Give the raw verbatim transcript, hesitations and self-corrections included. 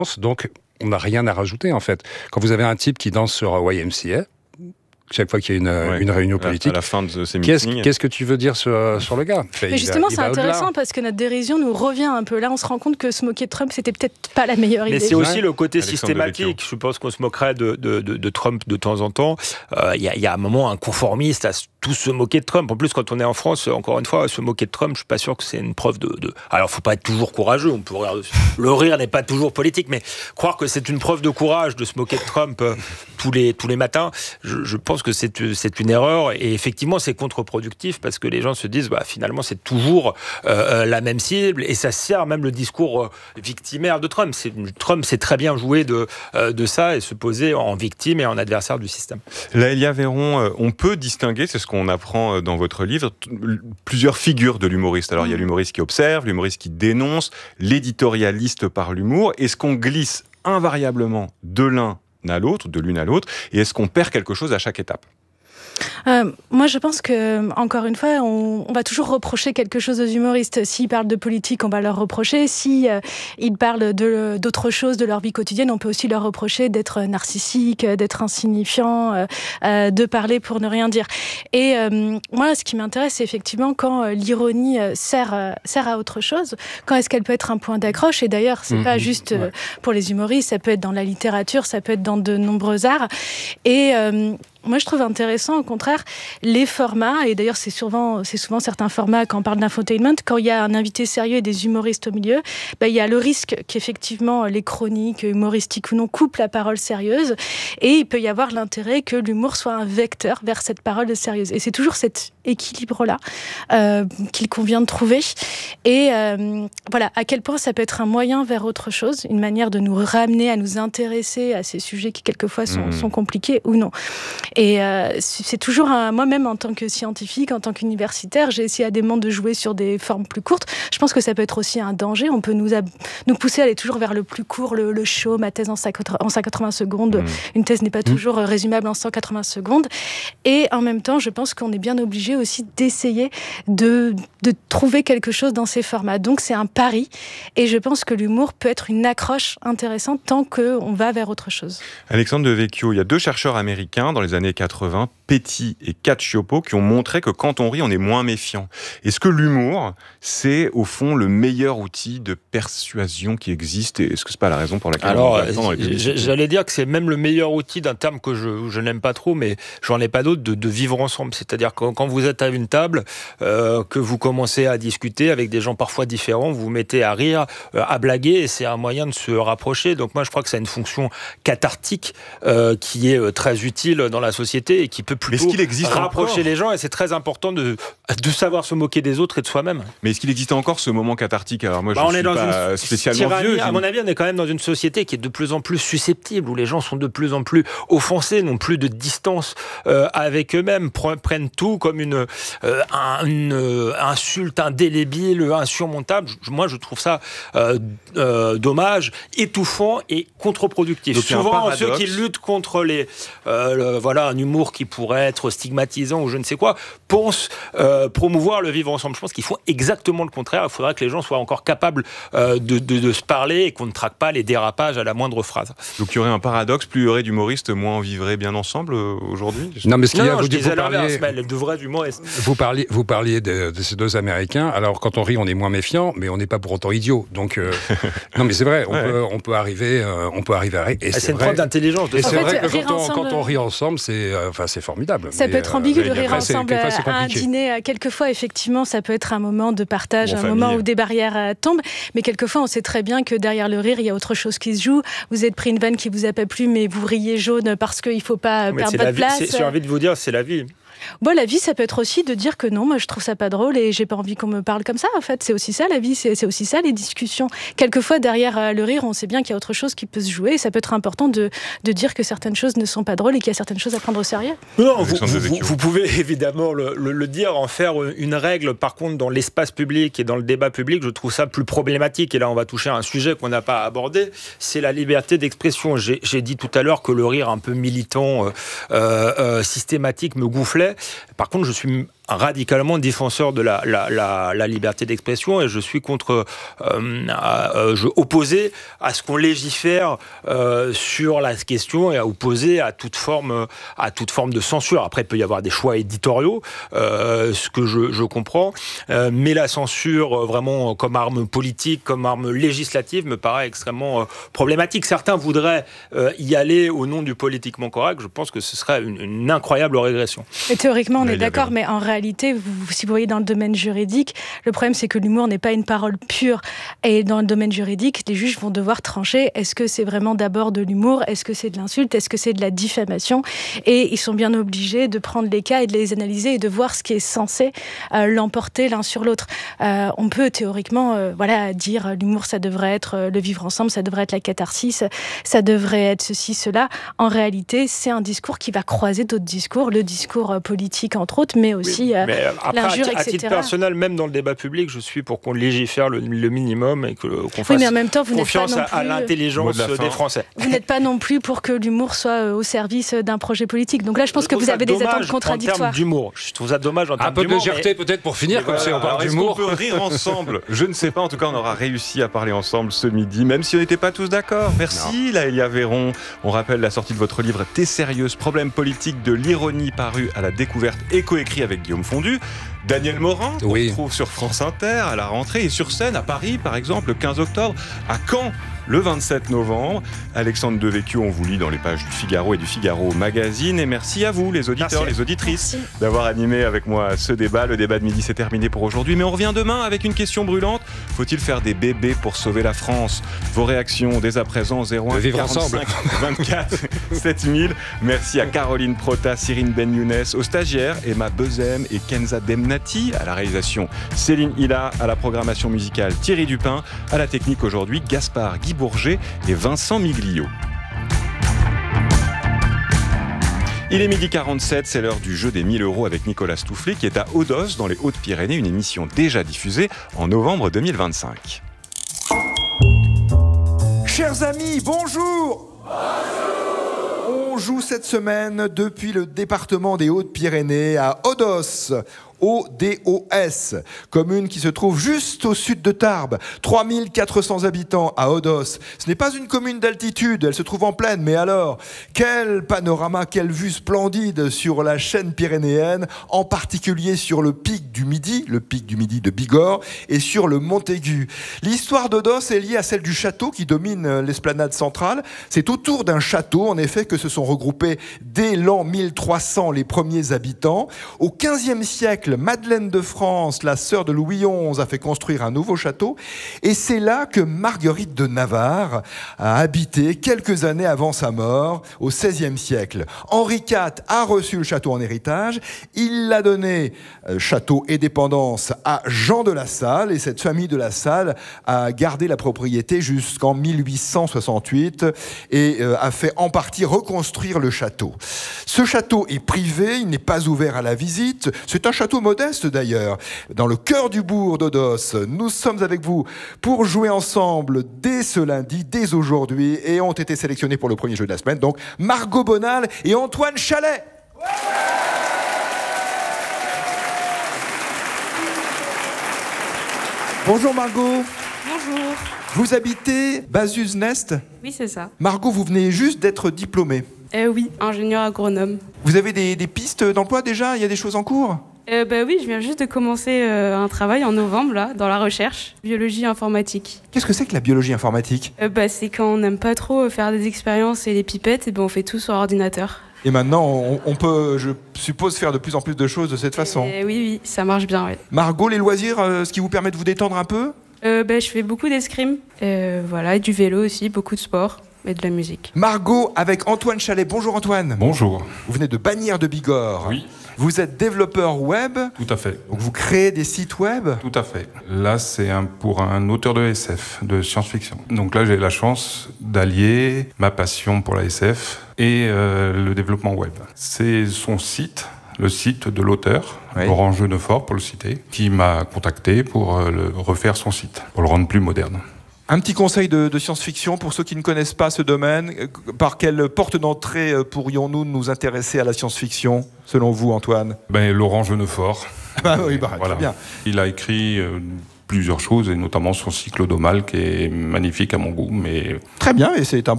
donc on n'a rien à rajouter en fait. Quand vous avez un type qui danse sur Y M C A, chaque fois qu'il y a une, ouais, une réunion politique, à la fin de ces qu'est-ce, meetings. qu'est-ce que tu veux dire sur, sur le gars? Enfin, Mais justement, va, c'est intéressant au-delà. parce que notre dérision nous revient un peu. Là, on se rend compte que se moquer de Trump, c'était peut-être pas la meilleure Mais idée. c'est aussi Ouais. le côté Alexandre systématique. Je pense qu'on se moquerait de, de, de, de Trump de temps en temps. Il euh, y, y a un moment un conformiste à tous se moquer de Trump. En plus, quand on est en France, encore une fois, se moquer de Trump, je suis pas sûr que c'est une preuve de. de... Alors, faut pas être toujours courageux. On peut rire dessus. Le rire n'est pas toujours politique, mais croire que c'est une preuve de courage de se moquer de Trump euh, tous les tous les matins, je, je pense que c'est c'est une erreur. Et effectivement, c'est contre-productif parce que les gens se disent, bah finalement, c'est toujours euh, la même cible et ça sert même le discours euh, victimaire de Trump. C'est, Trump sait très bien jouer de euh, de ça et se poser en victime et en adversaire du système. Laëlia Véron, euh, on peut distinguer, c'est ce qu'on apprend dans votre livre, t- plusieurs figures de l'humoriste. Alors, il y a l'humoriste qui observe, l'humoriste qui dénonce, l'éditorialiste par l'humour. Est-ce qu'on glisse invariablement de l'un à l'autre, de l'une à l'autre, et est-ce qu'on perd quelque chose à chaque étape ? Euh, moi, je pense que, encore une fois, on, on va toujours reprocher quelque chose aux humoristes. S'ils parlent de politique, on va leur reprocher. Si euh, ils parlent de, d'autres choses de leur vie quotidienne, on peut aussi leur reprocher d'être narcissique, d'être insignifiant, euh, euh, de parler pour ne rien dire. Et euh, moi, ce qui m'intéresse, c'est effectivement quand euh, l'ironie euh, sert, euh, sert à autre chose. Quand est-ce qu'elle peut être un point d'accroche ? Et d'ailleurs, c'est mmh, pas juste euh, ouais. pour les humoristes. Ça peut être dans la littérature, ça peut être dans de nombreux arts. Et euh, moi, je trouve intéressant, au contraire, les formats, et d'ailleurs, c'est souvent, c'est souvent certains formats, quand on parle d'infotainment, quand il y a un invité sérieux et des humoristes au milieu, ben, il y a le risque qu'effectivement, les chroniques humoristiques ou non coupent la parole sérieuse, et il peut y avoir l'intérêt que l'humour soit un vecteur vers cette parole sérieuse. Et c'est toujours cet équilibre-là euh, qu'il convient de trouver. Et euh, voilà, à quel point ça peut être un moyen vers autre chose, une manière de nous ramener à nous intéresser à ces sujets qui, quelquefois, sont, mmh. sont compliqués ou non. Et euh, c'est toujours un, moi-même en tant que scientifique, en tant qu'universitaire, j'ai essayé à des moments de jouer sur des formes plus courtes. Je pense que ça peut être aussi un danger. On peut nous, ab- nous pousser à aller toujours vers le plus court, le, le show, ma thèse en cent quatre-vingts secondes. Mmh. Une thèse n'est pas toujours mmh. résumable en cent quatre-vingts secondes. Et en même temps, je pense qu'on est bien obligé aussi d'essayer de, de trouver quelque chose dans ces formats. Donc c'est un pari. Et je pense que l'humour peut être une accroche intéressante tant qu'on va vers autre chose. Alexandre Devecchio, il y a deux chercheurs américains dans les années quatre-vingts, Petty et Cacioppo, qui ont montré que quand on rit, on est moins méfiant. Est-ce que l'humour, c'est au fond le meilleur outil de persuasion qui existe, et est-ce que c'est pas la raison pour laquelle Alors, on va dans les publicités ? J'allais dire que c'est même le meilleur outil d'un terme que je, je n'aime pas trop, mais j'en ai pas d'autre, de, de vivre ensemble. C'est-à-dire que quand vous êtes à une table, euh, que vous commencez à discuter avec des gens parfois différents, vous vous mettez à rire, euh, à blaguer, et c'est un moyen de se rapprocher. Donc moi, je crois que ça a une fonction cathartique euh, qui est euh, très utile dans la société et qui peut plutôt qu'il existe rapprocher encore les gens. Et c'est très important de, de savoir se moquer des autres et de soi-même. Mais est-ce qu'il existe encore ce moment cathartique ? Alors moi, bah, je on ne est suis dans pas une spécialement tyrannie, vieux. À mon avis, on est quand même dans une société qui est de plus en plus susceptible, où les gens sont de plus en plus offensés, n'ont plus de distance euh, avec eux-mêmes, pre- prennent tout comme une, euh, un, une euh, insulte indélébile, insurmontable. Moi, je trouve ça euh, euh, dommage, étouffant et contre-productif. Donc, souvent, ceux qui luttent contre les, euh, le, voilà, un humour qui pourrait être stigmatisant ou je ne sais quoi, pensent euh, promouvoir le vivre ensemble. Je pense qu'il faut exactement le contraire. Il faudra que les gens soient encore capables euh, de, de, de se parler et qu'on ne traque pas les dérapages à la moindre phrase. Donc il y aurait un paradoxe, plus il y aurait d'humoristes, moins on vivrait bien ensemble euh, aujourd'hui ? Non, mais ce qu'il y a, non, vous, je disais vous parliez, l'inverse, le vrai humoriste. Vous parliez, vous parliez de, de ces deux Américains. Alors quand on rit, on est moins méfiant, mais on n'est pas pour autant idiot. Donc euh, non, mais c'est vrai, on, ouais. peut, on peut arriver, euh, on peut arriver à rire. Et ah, c'est, c'est une vrai. preuve d'intelligence. De et c'est fait, vrai que quand on, ensemble... quand on rit ensemble, c'est, euh, enfin, c'est formidable. Ça mais, peut être ambigu euh, de rire après, ensemble à un dîner. Quelquefois, effectivement, ça peut être un moment de partage, bon, un famille. moment où des barrières euh, tombent. Mais quelquefois, on sait très bien que derrière le rire, il y a autre chose qui se joue. Vous êtes pris une vanne qui vous a pas plu, mais vous riez jaune parce qu'il faut pas mais perdre votre place. C'est, j'ai envie de vous dire, c'est la vie. Bon, la vie, ça peut être aussi de dire que non, moi je trouve ça pas drôle et j'ai pas envie qu'on me parle comme ça. En fait, c'est aussi ça la vie, c'est, c'est aussi ça les discussions. Quelquefois, derrière euh, le rire, on sait bien qu'il y a autre chose qui peut se jouer et ça peut être important de, de dire que certaines choses ne sont pas drôles et qu'il y a certaines choses à prendre au sérieux. Non, vous, vous, vous, vous pouvez évidemment le, le, le dire, en faire une règle. Par contre, dans l'espace public et dans le débat public, je trouve ça plus problématique. Et là, on va toucher à un sujet qu'on n'a pas abordé, c'est la liberté d'expression. J'ai, j'ai dit tout à l'heure que le rire un peu militant, euh, euh, systématique, me gonflait. Par contre, je suis radicalement défenseur de la, la, la, la liberté d'expression et je suis contre, euh, euh, je opposé à ce qu'on légifère euh, sur la question et à opposer à toute forme, à toute forme de censure. Après, il peut y avoir des choix éditoriaux, euh, ce que je, je comprends, euh, mais la censure vraiment comme arme politique, comme arme législative me paraît extrêmement euh, problématique. Certains voudraient euh, y aller au nom du politiquement correct. Je pense que ce serait une, une incroyable régression. Et théoriquement, on est d'accord, mais en réalité, vous, si vous voyez dans le domaine juridique, le problème c'est que l'humour n'est pas une parole pure. Et dans le domaine juridique, les juges vont devoir trancher. Est-ce que c'est vraiment d'abord de l'humour ? Est-ce que c'est de l'insulte ? Est-ce que c'est de la diffamation ? Et ils sont bien obligés de prendre les cas et de les analyser et de voir ce qui est censé euh, l'emporter l'un sur l'autre. Euh, on peut théoriquement euh, voilà, dire l'humour, ça devrait être euh, le vivre ensemble, ça devrait être la catharsis, ça devrait être ceci, cela. En réalité, c'est un discours qui va croiser d'autres discours, le discours euh, politique entre autres, mais aussi oui, euh, mais après, l'injure, à, et cetera. À titre personnel, même dans le débat public, je suis pour qu'on légifère le, le minimum et que, qu'on fasse oui, mais en même temps, vous confiance n'êtes pas non à, plus, à l'intelligence de des Français. Vous n'êtes pas non plus pour que l'humour soit au service d'un projet politique. Donc là, je pense je que vous avez des attentes contradictoires. En termes d'humour, je trouve ça dommage en termes d'humour. Un peu de légèreté mais... peut-être pour finir, comme si on parle d'humour. Est-ce qu'on peut rire ensemble ? Je ne sais pas, en tout cas, on aura réussi à parler ensemble ce midi, même si on n'était pas tous d'accord. Merci, Laëlia Véron. On rappelle la sortie de votre livre « T'es sérieuse, problème politique de l'ironie » paru à la Découverte et coécrit avec Guillaume Fondu. Daniel Morin, qu'on oui. retrouve sur France Inter à la rentrée et sur scène à Paris, par exemple, le quinze octobre, à Caen, le vingt-sept novembre. Alexandre Devecchio, on vous lit dans les pages du Figaro et du Figaro Magazine. Et merci à vous, les auditeurs, merci. les auditrices, merci. d'avoir animé avec moi ce débat. Le débat de midi, c'est terminé pour aujourd'hui. Mais on revient demain avec une question brûlante. Faut-il faire des bébés pour sauver la France ? Vos réactions dès à présent, zéro un quarante-cinq vingt-quatre sept mille. Merci à Caroline Prota, Cyrine Ben Younes, aux stagiaires Emma Bezem et Kenza Demnati, à la réalisation Céline Hilla, à la programmation musicale Thierry Dupin, à la technique aujourd'hui Gaspard Guy Bourget et Vincent Miglio. Il est midi quarante-sept, c'est l'heure du jeu des mille euros avec Nicolas Stoufflet qui est à Odos dans les Hautes-Pyrénées, une émission déjà diffusée en novembre deux mille vingt-cinq. Chers amis, bonjour. Bonjour. On joue cette semaine depuis le département des Hautes-Pyrénées à Odos. O D O S, commune qui se trouve juste au sud de Tarbes, trois mille quatre cents habitants à Odos. Ce n'est pas une commune d'altitude, elle se trouve en plaine, mais alors, quel panorama, quelle vue splendide sur la chaîne pyrénéenne, en particulier sur le pic du Midi, le pic du Midi de Bigorre, et sur le Montaigu. L'histoire d'Odos est liée à celle du château qui domine l'esplanade centrale. C'est autour d'un château, en effet, que se sont regroupés dès l'an mille trois cents les premiers habitants. Au quinzième siècle, Madeleine de France, la sœur de Louis onze, a fait construire un nouveau château. Et c'est là que Marguerite de Navarre a habité quelques années avant sa mort, au seizième siècle. Henri quatre a reçu le château en héritage. Il l'a donné, euh, château et dépendance, à Jean de La Salle. Et cette famille de La Salle a gardé la propriété jusqu'en mille huit cent soixante-huit et euh, a fait en partie reconstruire le château. Ce château est privé, il n'est pas ouvert à la visite. C'est un château modeste d'ailleurs, dans le cœur du bourg d'Odos. Nous sommes avec vous pour jouer ensemble dès ce lundi, dès aujourd'hui, et ont été sélectionnés pour le premier jeu de la semaine, donc Margot Bonal et Antoine Chalet. Ouais. Bonjour Margot. Bonjour. Vous habitez Bazuz-Nest ? Oui, c'est ça. Margot, vous venez juste d'être diplômée. Euh, oui, ingénieur agronome. Vous avez des, des pistes d'emploi déjà ? Il y a des choses en cours ? Euh, bah oui, je viens juste de commencer euh, un travail en novembre, là, dans la recherche, biologie informatique. Qu'est-ce que c'est que la biologie informatique ? euh, bah, C'est quand on n'aime pas trop faire des expériences et les pipettes, et ben on fait tout sur ordinateur. Et maintenant, on, on peut, je suppose, faire de plus en plus de choses de cette façon. Euh, oui, oui, ça marche bien, oui. Margot, les loisirs, euh, ce qui vous permet de vous détendre un peu ? euh, bah, Je fais beaucoup d'escrime, euh, voilà, du vélo aussi, beaucoup de sport. Et de la musique. Margot avec Antoine Chalet. Bonjour Antoine. Bonjour. Vous venez de Bagnères de Bigorre. Oui. Vous êtes développeur web. Tout à fait. Donc vous créez des sites web. Tout à fait. Là, c'est un, pour un auteur de S F, de science-fiction. Donc là, j'ai la chance d'allier ma passion pour la S F et euh, le développement web. C'est son site, le site de l'auteur, oui. Laurent Jeunefort, pour le citer, qui m'a contacté pour euh, le, refaire son site, pour le rendre plus moderne. Un petit conseil de, de science-fiction pour ceux qui ne connaissent pas ce domaine. Par quelle porte d'entrée pourrions-nous nous intéresser à la science-fiction, selon vous, Antoine? Ben, Laurent Genefort. Ah oui, bah, voilà. très bien. Il a écrit euh, plusieurs choses, et notamment son cyclodomal, qui est magnifique à mon goût. Mais... Très bien, et c'est un